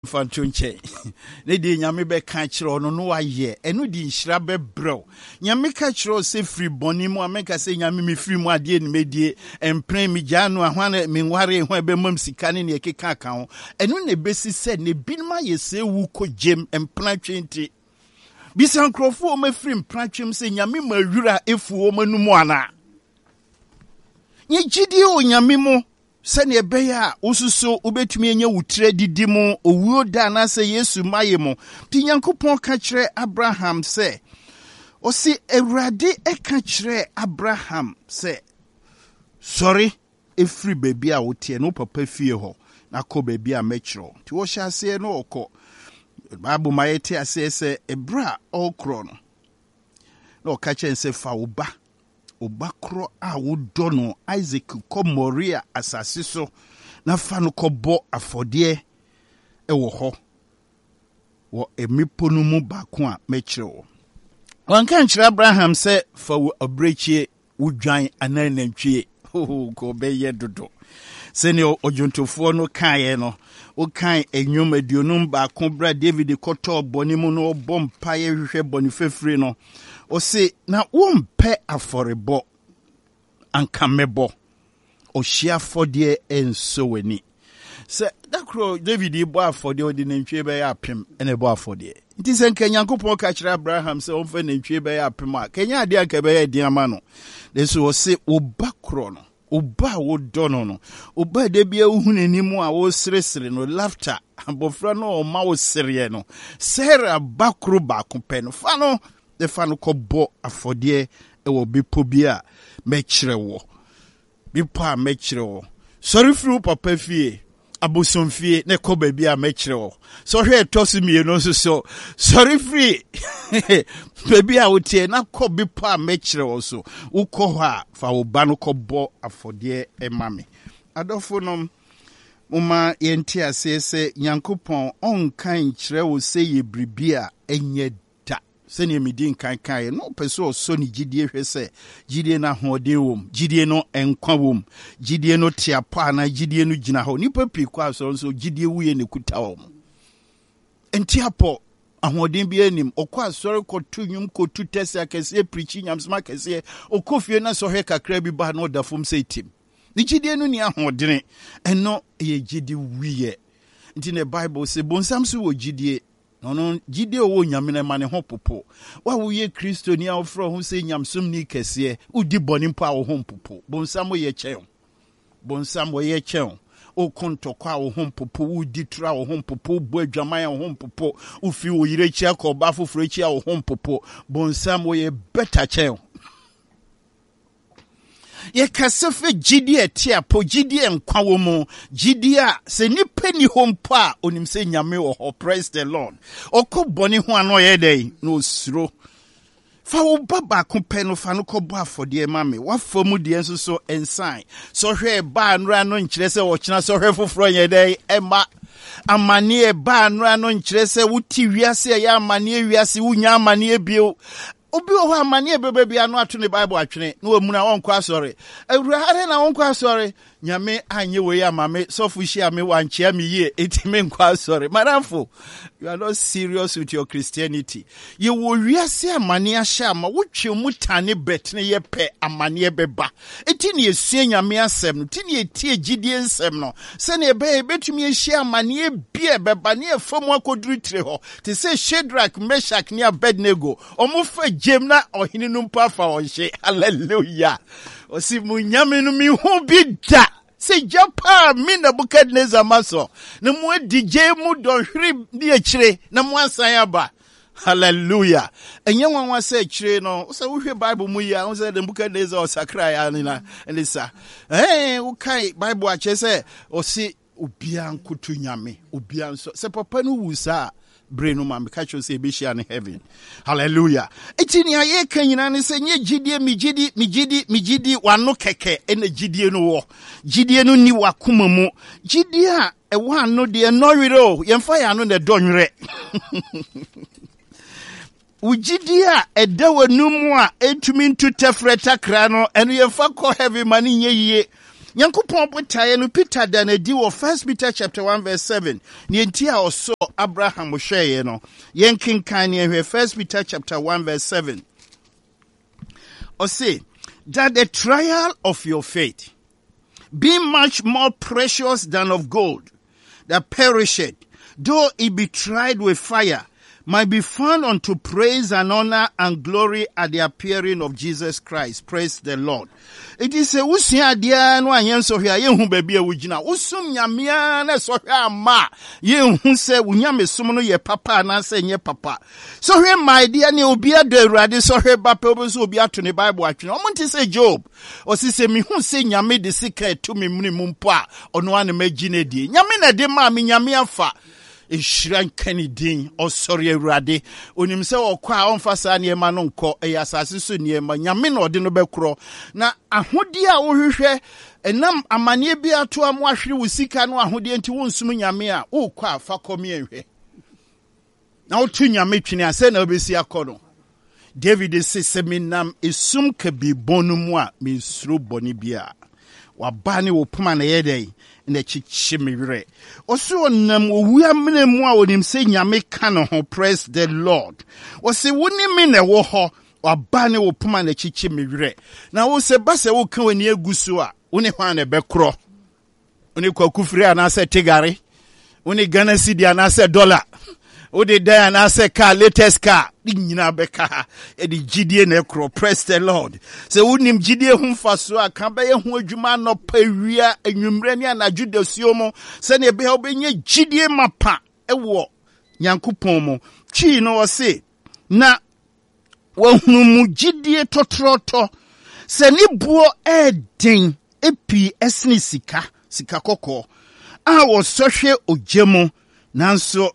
Fantunche. Ne di nyame be kanchiro no no aye. Enu di nhyira be brew. Nyame kanchiro se free boni mu ameka se nyame me free mu ade ni medie empren mi janu ahwane me nware ho be mam sika ne ne keka aka ho. Enu ne besi se ne binma yese wu ko jem empran twenti. Bisan krofo o me free empran twem se nyame mawura efu o manu mu ana. Nye gidi o nyame mu sene beya ususo ubetumi enye wutre didi mu owuo da na se Yesu maye mu ti Nyankopon ka kire Abraham se osi Ewurade eka kire Abraham se sorry efri baby a wotie no papa fie ho na ko baby a mekiro ti wo hya se no okọ Bible mayete ase se ebra okro no na o ka kire se fa oba Obakro a wodo no Isaac ko Moria asase so na fa no kɔbɔ afɔdeɛ ɛwɔ hɔ wɔ emipo no mu baako a mɛkyerɛ wo wanka nkyerɛ Abraham sɛ fa wo abrɛkyie wodwan ananantwie ko bɛyɛ dodo sɛne ojontofoɔ no kaeɛ no wokan enyom aduonum baako bra David kɔtɔ bɔne mu no ɔbɔ mpaeɛ hwehwɛ bɔne fefiri no o se na wompe aforebo anka mebo o hia fodie enso weni se dakro David ibo afodie odi nantwie be ya apem ene bo afodie nti se nka Nyankopon ka kire Abraham se onfa nantwie be ya apem a kenya ade anka be ya dian ma no leso o se obakro no oba wo dono no oba de bia uhunanimu a wo seresere no laughter abofra no o ma wo sere no Sarah bakro ba ko pe no fa no the fan kobo afodie ewo bipo bia mechirewo bipo a mechirewo sorry fru papa fie abosom fie ne ko ba bia mechirewo so hwe etosi mie no so sorry free baby a wotie na ko bipo a mechirewo so ukọ ho a fa wo ba no kobo afodie emame adofo no muma yenti asese Nyankopon onkan kirewo se ye bribia enye sene medin kankan no peso so ni gidie hwese gidie na hoden wom gidie no enkwa wom gidie no tiapa na gidie no gina ho nipa pikwa so gidie wuye ne kuta wom entiapo ahoden bi anim okwa asore kotu nwum kotu tese akese preachi nyamsma kese okofie na so hwe kakra bi ba na odafom seitim ni gidie no ni ahoden eno ye gidie wuye nti ne Bible se bonsam so wo gidie no gide owo nyame na ma ne ho popo wa wo ye Kristo ni a ofro ho se nyamsom ni kese udi boni mpa wo ho popo bonsam ye kyen bonsam wo ye kyen o kontokwa wo ho popo udi tra wo ho popo bo adwaman wo ho popo ufi wo yire chia ko ba foforo chia wo ho popo bonsam wo ye better kyen ye kasefe gidie tia po gidie nkwa wo mu gidie a se nipa ni hompo a onim se nyame wo ho praise the Lord okoboni ho ano ye dai no suro fa wo baba ko pe no fa no kobo afode ma me wa famu de enso so ensan so hwe ba nra no nkire se wo kina so hwe foforo ye dai ema amane ba nra no nkire se wuti wiase ya amane wiase wunya amane bio obi o ha amane bebe bia no ato ne Bible atwene na omuna wonko asore awurade na wonko asore nyame anye we ya mame sofushi ame wanchia mi ye etime nko asore maramfo you are not serious with your Christianity ye wo wiase amane ahya ma wotwe mutane betne ye pe amane beba etini esue nyame asem no tini etie gidie nsem no se ne be betumi ehia amane bia beba ne efamu akoduru tire ho te se Shadrach Meshach ne Abednego omufa jem na ohini no mpa fa onhye hallelujah osi munyame no mi hu bi da se japa mi Nebukadnezar maso na mu adije mu dohwiri di akire na mu asan aba hallelujah enye nwanwa se akire no se wo hwe Bible mu ya wo se Nebukadnezar osakra ya ni na elisa wo kai Bible ache se osi obia nkoto nyame obia nso se papa no wusa brain ma me catch say be share in heaven hallelujah etini aye kan nyina ne se nye gidie mi gidi wano keke ene gidie no wo gidie no ni wakoma mu gidie a e wa no de no wiro yemfa ya no ne donwere ugidie a eda wanum a etumi ntu tefreta kra no eno yemfa ko heaven mani nye yie Nyankopɔn botae no Peter da na di wɔ 1 Peter chapter 1 verse 7. Ni enti a ɔsɔ Abraham hwɛe no. Yen kenkan ne hwɛ 1 Peter chapter 1 verse 7. Ɔse that the trial of your faith, being much more precious than of gold, that perisheth, though it be tried with fire, might be found unto praise and honor and glory at the appearing of Jesus Christ. Praise the Lord. It is a usia dia no anyen so hwe ye hu baby a wugina usum nyamea na so hwe ama ye hu se wunyame som no ye papa na se nye papa so hwe my dear ne obi ado awurade so hwe ba pe obi so obi ato ne Bible atwene o monte se Job o se me hu se nyame de secret to me muni mumpo a ono ane magine die nyame na de ma me nyame afa Ishran Kennedy or sorry Radi unim se okwa onfa sa niema no nko e asase so niema nyame na ode no bekro na ahode a wo hwehwe enam amane bia to am ahwere wo sika no ahode enti wo nsum nyame a wo kwa afa komi enhwe na wo tu nyame twene ase na obesi akono David se seminam esum ka bi bonu mu a me suro boni bia wabane wo puma na yedai na chichimire oso nam owua mene mu a onim se nyame ka no ho. Praise the Lord. O se woni me na wo ho wabane wo puma na chichimire na wo se ba se wo kan wani aguso a woni hwan na bekro woni kwakufiri anase tigare woni Ghana cedi anase dollar wodi da anase car latest car nyina beka e di gidie na ekro. Praise the Lord. Se wonim gidie hu mfaso a kan ba ye hu adwuma no pawia anwumre ne anadwo dasuo mo se ne be obenye gidie mapa ewo Nyankopɔn mo twi no wo se na wahunu mu gidie totroto se ni buo eden epi esne sika kokɔ a wo sohwe ogyemo nanso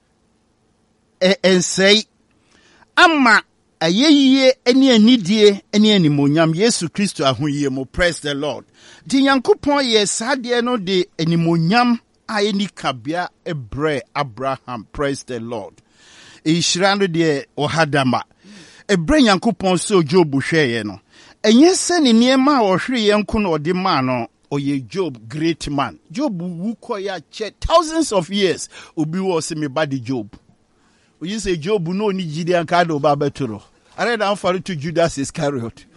ensei ama ayeye eni anidie eni animonyam Yesu Kristo ahoyie mo. Praise the Lord. Di Nyankopɔn ye sade no de animonyam a eni kabia ebre Abraham. Praise the Lord. Ishirano de ohadama ebre Nyankopɔn so Job hweye no enye se ne niema a ohwere ye nko no ode ma no oye Job great man. Job wu koya che thousands of years obi wo se me body Job. You say Job no ni Gideon kado babeturo. Are na onfaru to Judas Iscariot.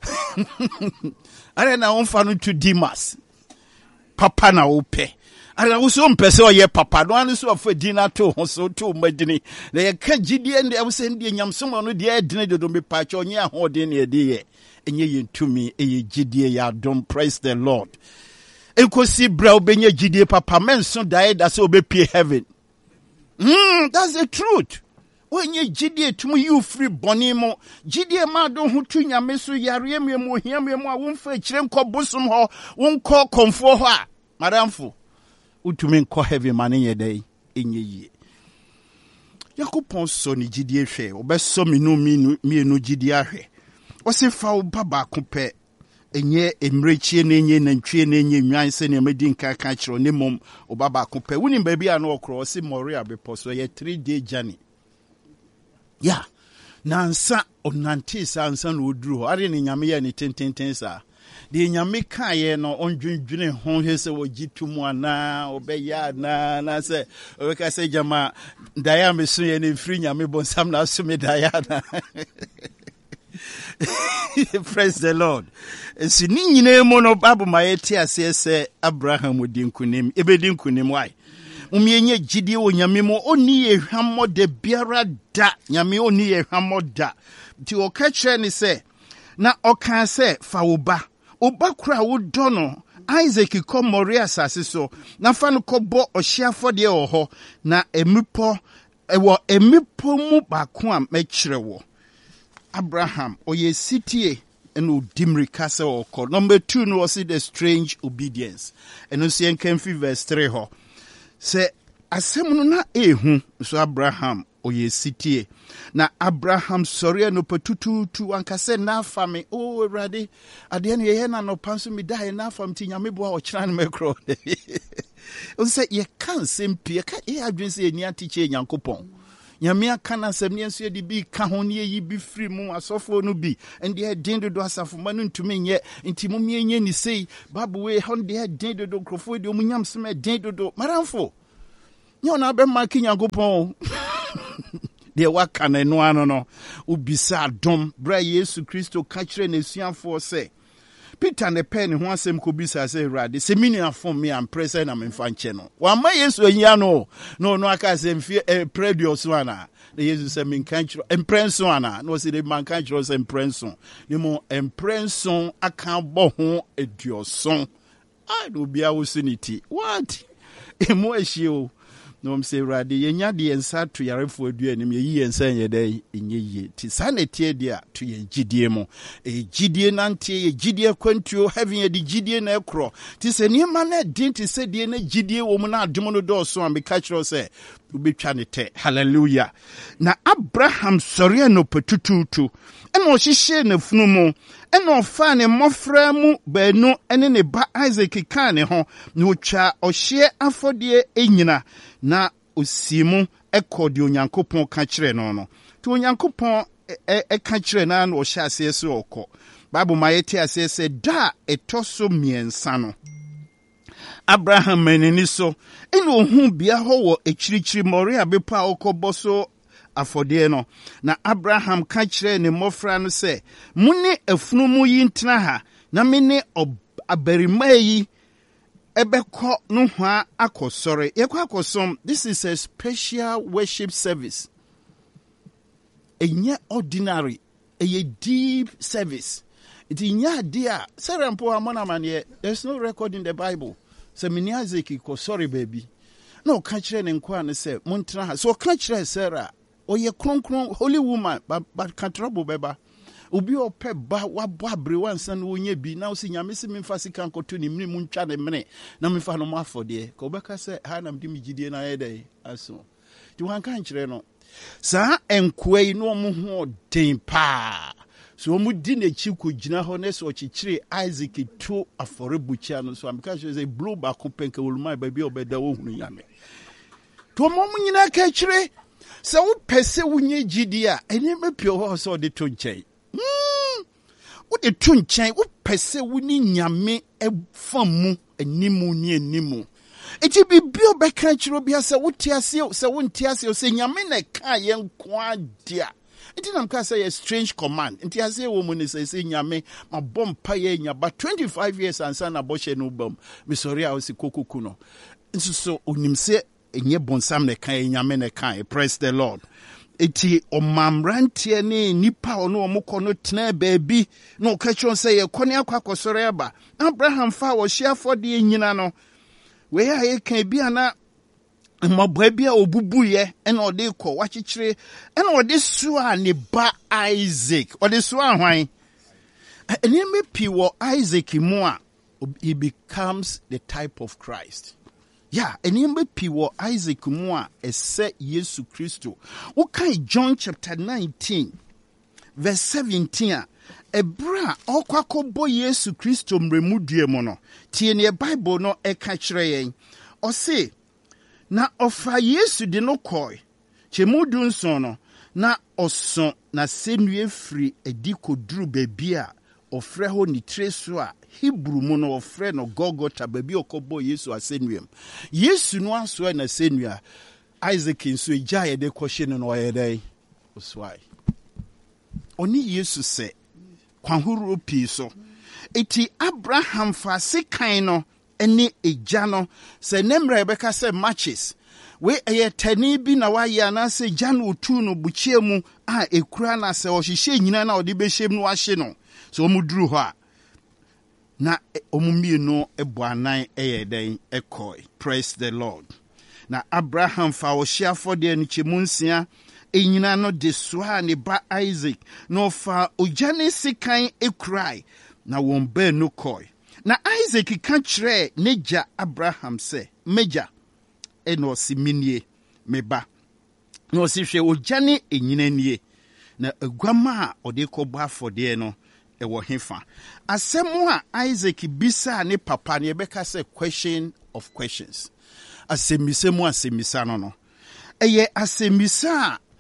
Are na onfaru to Demas. Papa na ope. Are na so mpese oye papa no anu so afa dina to so to madini. Na ye ka Gideon de say ndi nyamsom no de adine de do me pacho onye ahode na de ye. Enye yentumi eye Gideon ya don. Praise the Lord. Ekosi bra obenye Gideon papa menso die da se obepie heaven. That's the truth. When you jidie to you free bonimo, jidie ma don hutu nyame so yare mu hia mu a wonfa kire nko bosom ho, wonko komfo ho a madamfo. Utumi nko heavy man ye dai enye yie. Yakopon so ni jidie hwe, obeso minu mienu jidie ahwe. O se fa wo baba ko pe enye emrechie na enye nantwie na enye nwan se na medi nka ka kiro ne mom obaba ko pe woni ba bia na okro se Moria bepo so ye 3-day journey ya na nsa onante sa nsa na oduru are ne nyame ye ne tententen sa de nyame ka ye no ondwendwene ho he se wogitumu ana obeya na se obeka se jama daya mesu ye ne free nyame bonsam na so me daya na Praise the Lord. Si ni nyine mo no Bible ma yeti ase se Abraham odi nkunim ebedi nkunim wai umienye gidie wo nyame mo oni ehwammo de biara da nyame oni ehwammo da ti o ka kire ni se na o kan se fa wo ba kura wo do no Isaac ko Moria asase so na fa no ko bo ohia de ho na emipo mu ba ko a me kire wo Abraham oye sitie eno dimri kase oko. Number 2 no was the strange obedience. Eno si enkenfi verse 3 ho. Se asem no na ehu so Abraham oye sitie. Na Abraham sorry no petutu ankase na fami o Awurade ade ne ye na no panso mi dai na fam ti nyame bo a o kira no mekro. O se ye kan sempi ka e adwen se eni atiche Nyankopɔn. nyame aka na asɛm ne nso de bi ka ho ne yi bi firi mu asɔfo no bi ɛnde den dodo asafoma no ntumi nyɛ nti mu mienye ni sei bible we hon de den dodo krofo de mu nyam sem den dodo maramfo nyɛ na be ma ki nyankopɔn de waka na no ano no ubisa dom bra Yesu Kristo ka kyerɛ n'asuafo sɛ Peter ne pen ho asɛm ko bisa sɛ Awurade sɛ mini afom me am present na memfa nkyɛ no wa ma Yesu anyia no aka sɛ mfie predio so ana na Yesu sɛ menka kyerɛ emprenso ana no sɛ de manka kyerɛ sɛ emprenso ne mo emprenso aka bɔ ho aduoson no bia wo suniti what emo ehio no m say Awurade yenya de yensa to yarefo aduanim yeyi yensa yɛdɛ enye ti sanete dia to ye gidie mu gidie nante ye gidie kwantuo having ye de gidie na ekro ti sɛ niema na din ti sɛ die na gidie wo mu na adom no do so am be catch sɛ ubetwa ne te hallelujah na Abraham sɔre no petututu ɛna ɔhyehyɛ na funu mu ɛna ɔfa ne mmɔfra mu baanu ɛne ne ba Isaac ka ne ho na ɔtwa ɔhye afɔdeɛ enyina na osimu ɛkɔ de Onyankopɔn ka kyerɛ no to Onyankopɔn ɛka kyerɛ na ɔhyɛ aseɛ sɛ ɔkɔ Bible ma yɛte aseɛ sɛ da ɛtɔ so miɛnsa no Abraham manini so ɛna ohun bia hɔ wɔ akyirikyiri Moria bepa a ɔkɔbɔ so afɔdeɛ no na Abraham ka kyerɛ ne mmɔfra no sɛ mune afunu mu yi ntena ha na mene abarima yi ebeko no hwa akosore yekwa akosom. This is a special worship service. Enye ordinary, a deep service. It inya dia serampo amona mane. There's no record in the Bible. Se mini Isaac ko sorry baby. No ka kire ne nkwa ne se montra ha. So ka kire Sarah oye kronkron holy woman but ka trouble beba. Ubi ope ba wabo abre wansa no onye bi na osi nyame se memfa sika nkoto ni mne mu ntwa ne mene na memfa no afode ka obeka se ha na mde migidie na yedai aso ti wan kan kire no saa enkwai no mo ho den pa so mu di na chi ko gina ho ne so chichire Isaac to aforebucha no so am ka say blow back penka woluma ba bi obeda wo hunu nyame to mo nyina ka kire se wo pese wunye gidi a eni mepio ho so de to nchen what the tune chain, what pese wuni nyame famu enimu ni enimu. Iti bi bio beka chiro bia se wotiase se wontiase se nyame na ka ye nkwa dia. Iti nam ka say a strange command. Iti ase wo mu ni se nyame mabompa ye nya ba 25 years ansa na boshe no bam. Mi sorry a osi kokuku no. Nso so onim se enye bonsam na ka ye nyame na ka. Praise the Lord. Eti omamrantie ne nipa ono omukọ no tena baabi no kachon say ye kone akwakosore aba Abraham fa wo hye afode nyina no we ya ye kan bia na mabwa bia obubuye ena ode kọ wachichire ena ode suwa ne ba Isaac ode suwa hwan eni me pi wo Isaac mu a he becomes the type of Christ. Yeah, enimbe piwo Isaac mua ese Yesu Kristo. Okay, John chapter 19, verse 17. Ebra okwakobo Yesu Kristo mremudie mono. Tie ne Bible no eka kyerɛ yɛn. Ɔse na ɔfa Yesu de no kɔe. Chemudu nson no na ɔso na senue firi edi koduru baabi a ɔfrɛ ho ni treso a Hebrew mu no ofre no Golgotha baby okobo Yesu asenuam. Yesu no aso na senua Isaac nso egya ye de kwhye no oyedai oswai. Oni Yesu se kwanhuru pi so. Eti Abraham fa sekan no ene egya no se nemra ebeka se matches. We tani bi na wa ya na se gya no otu no buchie mu a ekura na se ohihye nyina na ode behyem no ahye no. So omuduru ho a na omumie no eboanan eyeden ekoi. Praise the Lord. Na Abraham fa wo hye afode no chemunsia enyina no de soa ne ba Isaac no fa ojane sikan ekrai na won ba no koi. Na Isaac ka kyerɛ neja Abraham se meja eno si minie meba no si hwe ojane enyina nie na aguama a ode kɔbɔ afode no ewo hefa asɛm a Isaac bisa ne papa ne ebeka say question of questions asɛmisa mu asɛmisa no eye asɛmisa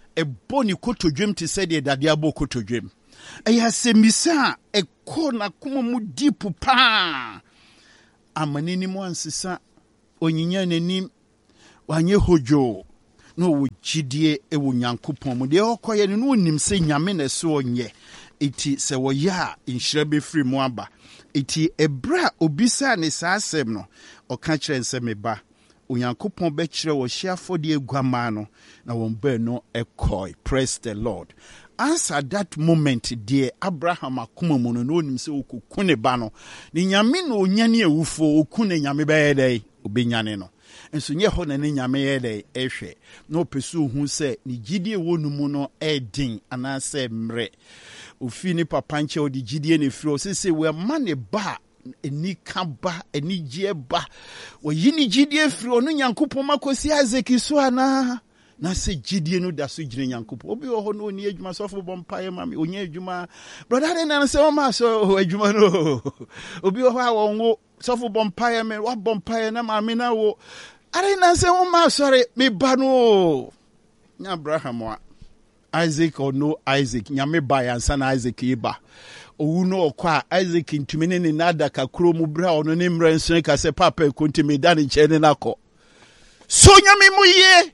boni kotodwem te said the diabo kotodwem. Eya se misa ko na kuma mu deep pa. Amanini mu ansisa onyinya nanim wanye hojo no wo gidie ewo Nyankopɔn mu de okoye no onim se nyame na so onye iti se wo ya inhira be free mu aba iti ebra obisa ne saasem no oka kire nse meba Onyankopɔn be kire wo hyiafo de eguama no na won ba no ekoi. Praise the Lord. As at that moment, dear Abraham akuma no onim se okukune ba no ni nyame no onyane ewufo okune nyame ba yedai obenyane no enso nye ho na ne nyame yedai ehwe no pesu hu se ni gidie wonumu no edin anase mre ofi ni papa nche odi gidie ne firi o se we ma ne ba eni kaba eni gie ba wo yini gidie firi onu Nyankopɔn makosi Isaac so ana na se gidie no da so gire Nyankopɔn obi wo ho no oni adwuma sofo bompaye mami onye adwuma brother na se o ma so adwuma no obi wo ho a wonwo sofo bompaye me wa bompaye na mami na wo are na se o ma sori me ba no nya Abraham wa Isaac or no Isaac nyame ba yansa na Isaac iba owu no okwa Isaac ntumene ne nada kakro mu bra ono ne mra nso ka se papa kontimi da ne chene nakọ so nyame mu ye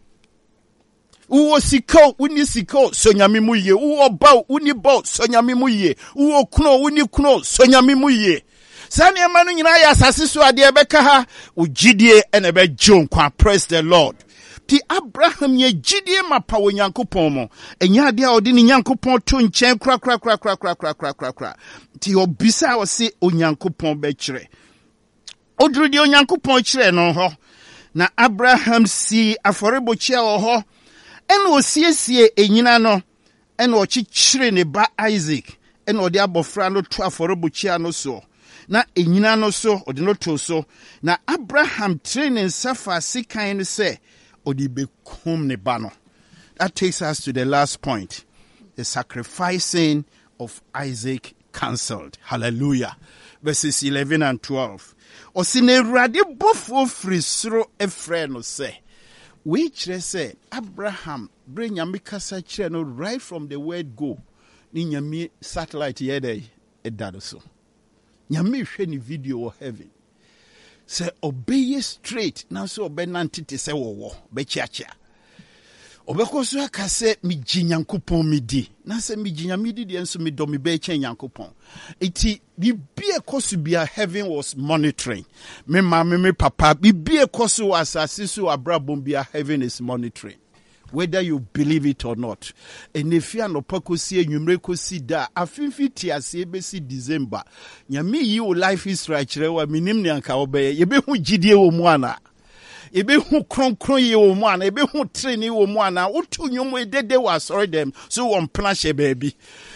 uwo siko uni siko so nyame mu ye uwo ba uni ba so nyame mu ye uwo kuno uni kuno so nyame mu ye sani amanu nyina ya asase so ade ebeka ha ugidie ene be jonkwa. Praise the Lord. Ti Abraham ye gidie mapa wo Nyankopɔn mo enya ade a odi ni Nyankopɔn to nchen kra ti obisa o se Onyankopɔn be kire oduru di Onyankopɔn kire no ho na Abraham si aforebochia wo ho ena osiesie enyina no ena ochichire ne ba Isaac ena odi abofra no to aforebochia no so na enyina no so odi no to so na Abraham training safa sikan se odi bekum ne ba no. That takes us to the last point, the sacrificing of Isaac cancelled. Hallelujah. Verses 11 and 12. Osine rade bofo frisro efre no se which say Abraham bring nyame kasa kire no right from the word go ni nyame satellite yede edado so nyame hwe ni video of heaven say obey straight now so obey nantite say wo be chiachia obekoso aka se mi Nyankopɔn mi di na se mi nyame di de enso mi do mi be chen Nyankopɔn iti bibie koso bia heaven was monitoring me mama me papa bibie koso asase so abrabom bia heaven is monitoring whether you believe it or not. And if you are no pakosi enwumre kosi da afinfi ti ase besi December nyame yi o life is right rewa minim ne anka obeye ye be hu gidie wo mu ana ebe hu kronkron ye wo mu ana ebe hu training wo mu ana wotu nwom edede wa sorry them so won plan she baby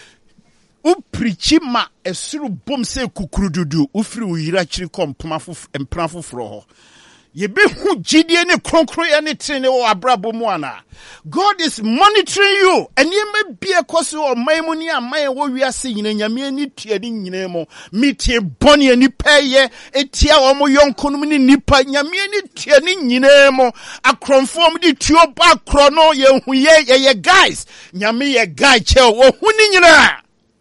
u preach ma esuru bom se kukurududu u firi u yira chiri kompama empran foforo ho ye be hu gidie ne kronkron ye ne training wo abrabo mu ana. God is monitoring you and ye may be a cause of my money and my we are seeing in Yamini Tiadin Nemo, Meet Bonnie and Nipaye, a tia or more young condomini nipa, Yamini Tiadin Nemo, a conformity to your back chrono, ye guys, Yami a guy chel, or Hunina.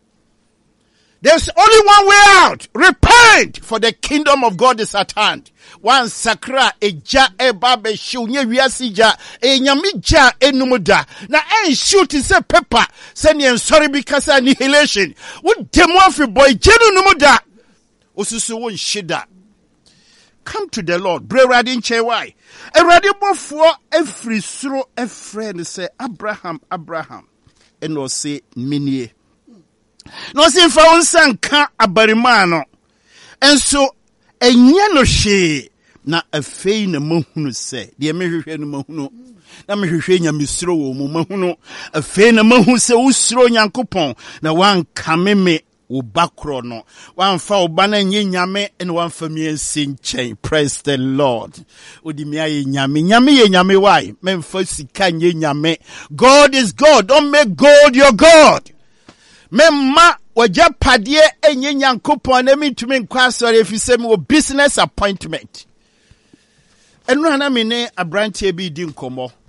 There's only one way out. Repent, for the kingdom of God is at hand. One sakra eja ebabe shunye wiasija enyamija enumuda na shoot is a pepper send sorry because annihilation. What demofi boy jenu numuda osusu won shida. Come to the Lord. Bre radin chewai. E radimo for every suro a friend say Abraham and no say minie. No se fa unsanka abarimano enso enye no hwe na afei na mahunu se de mehwehwe no mahunu na mehwehwe nyamesuro wo mu mahunu afei na mahu se usuro Nyankopɔn na wanka meme wo bakro no wanfa oba na nye nyame en wanfa mi ensin. Praise the Lord. Odi mi aye nyame ye nyame why memfa sika nye nyame. God is God. Don't make God your God. Memma waja padie enye Nyankopɔn na mi tumi nkwa sɔre efise mi wo business appointment. Enu ana mi ne abrantie bi di nkomo.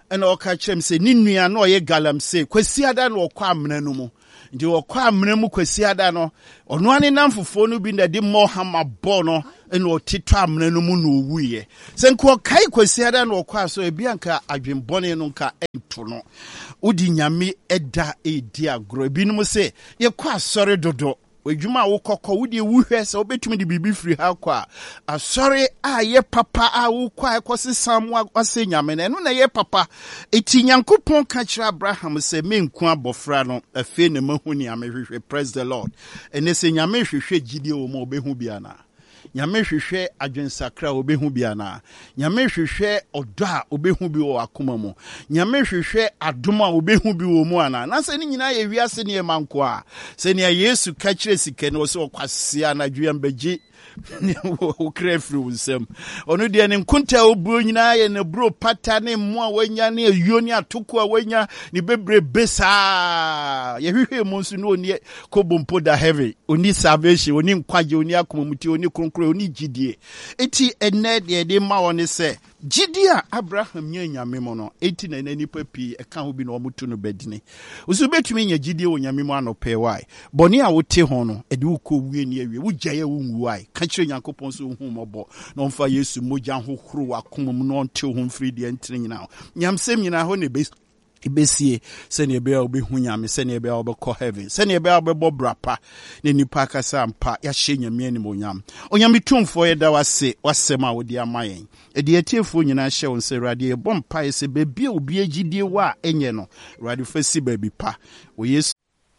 and o ka chem se ni nua na oye galamsey kwasi ada na okwa amena no mu ndi okwa amena mu kwasi ada no ono ane namfofo no bi na de mohama bo no eno otito amena no mu no owuye se nko kai kwasi ada na okwa so ebi anka adwenbone no nka ento no udi nyame eda edi agro ebi no se ye kwa asore dodo ejuma wo kokko wudi wuhwe se obetumi de bibi free ha kwa asore a ye papa a wo kwa ekosi samwa ase nyame na eno na ye papa eti nyankopon ka kira Abraham se menku abofra no afi ne mahuni amehwehwe praise the Lord ene se nyame hwehwe gidie wo mo obehu bia na nyame hwehwe adwensakra obehu bia na nyame hwehwe odo a obehu bi wo akoma mu nyame hwehwe adom a obehu bi wo mu ana na se ni nyina ye wiase ne manko a se ne Yesu ka kire sike ne wo se okwasia na dwuam bagye o krefru usem onu de ne nkunta obuo nyina ye ne bro pata ne mo a wanya ne ayuo ne atoko a wanya ne bebre besa ye hwehwe mu nso no oni kobompo da heavy oni salvation oni nkwaje oni akomamuti oni kronkro oni gidie eti ene de ma woni se Jidia Abraham nyame mo no eti na nipa pi eka ho bi na omutu no bedine usu betumi nya jidie wo nyame mo anope wai boni a wote ho no ede wo wie ni awie wo gyaye wo nwu wai ka kire Nyankopon so hu mobo na omfa Yesu moja ho horo akoma mu no nte ho mfiri de ntire nyina nyamsem nyina ho ne ibesie sene ebe a obehu nyame sene ebe a obekọ heaven sene ebe a obebo brapa ne nipa kasa mpa ya hye nyame ni monyam onyame tumfo ye da wasem a wodi amayen edi etiefo nyina hye won se rade bompa ye se bebia obi agidie wa enye no rade fasi baby pa o Yesu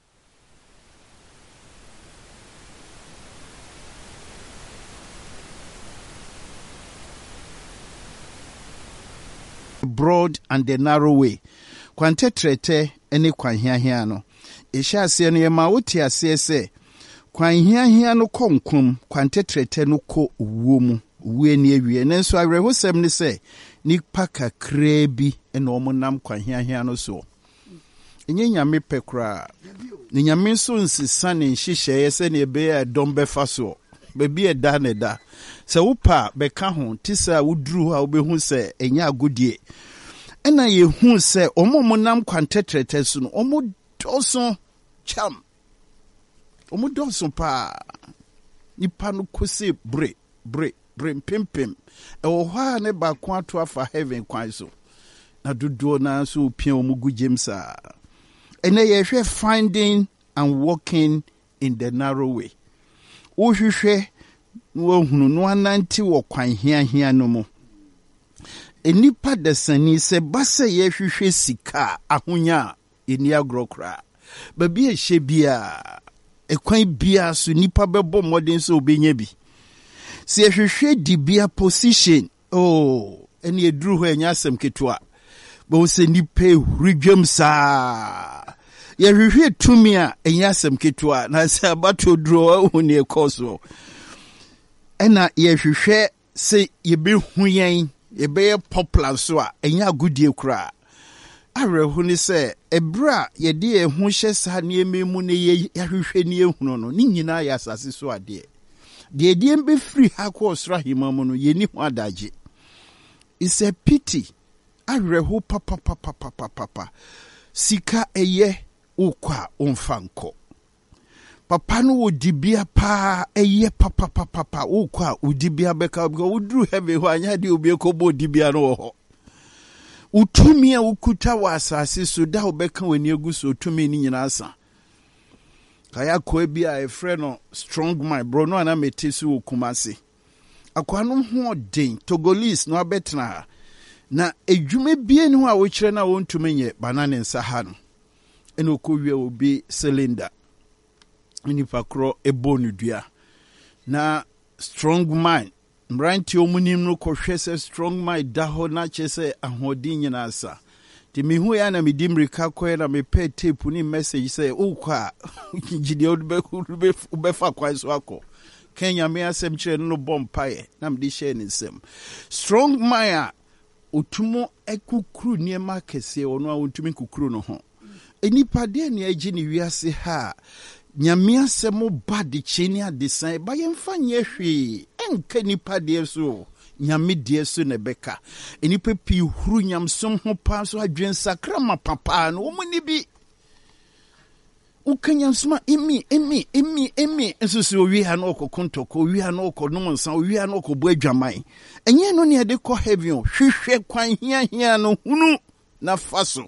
broad and the narrow way kwante trete ene kwan hiahia no ehya ase no ye ma wote ase se kwan hiahia no konkom kwante trete no ko wuo mu wuo ni awie nenso awerehosem ne se nipa kakra bi ene omonam kwan hiahia no so enye nyame pekra ni nyame so nsisa ne nhihye se ne be ya dombe faso bebi eda ne da se wopa beka ho tisa wuduru ha obehu se enya agodie ena ye hu se omomonam kwantetrete so no omodoso cham omodoso pa nipa no kose bre pimpim ewo ha ne ba kwa to afa heaven kwan so na dodo na so pia omugu jemsa ena ye hwe finding and walking in the narrow way wo hwehwe wo hunu no ananti wo kwan hiahia no mu enipa desani se base ye hwehwe sika ahonya eni agrokra babi ehye bia ekwan bia so nipa bebo modern so obenya bi se ye hwehwe dibia position eni eduru ho enya asem ketwa bo se nipa hurudwam sa ye hwehwe tumi a enya asem ketwa na se abato duro ho ne ekoso ena ye hwehwe se ye be huyen ebe popular so a enya agudie kura arehu ni se ebra ye de ehu hye sa ne ememu ne ye hwehwe ne ehunu no ni nyina ya asase so ade de mbe free ha ko osra himamu no ye ni ho adaje is a pity arehu papa sika eye ukwa onfanko papa no wodibia pa eye papa ukwa udibia beka go udru heavy ho anya de obi ekobo dibia no ho utumi a ukuta wa asase so da obeka wani eguso utumi ni nyina asa kaya ko bia efre no strong my bro no ana metesi okumase akwano ho den Togolese no abetna na edwume bie ni ho a wo kire na wo ntumi nye banane nsa ha no ene okowie obi cylinder nipa kro ebonu dua na strong mind mranti omunim no kohwe se strong mind da ho na chese ahodin nyina asa ti mihu ya na midimrika ko na mepe tape ni message say ukwa gidi obefa kwa so akọ Kenya me asem kire no bompae na mdi share ni nsem strong mind otumo ekukuru niema kese ono a ontumi kukuru no ho enipa de ne agi ni wiase ha nyame asem ba de cheni adesan ba ye mfa nye hwe enka nipa de so nyame die so ne beka enipa pi huru nyamsom ho pa so adwen sakra ma papa no wo ni bi ukanyamsoma emi enso so wi ha no kokonto ko wi ha no ko no nsan wi ha no ko bo adwaman enye no ne de ko heaven hwehwe kwan hia no hunu na faso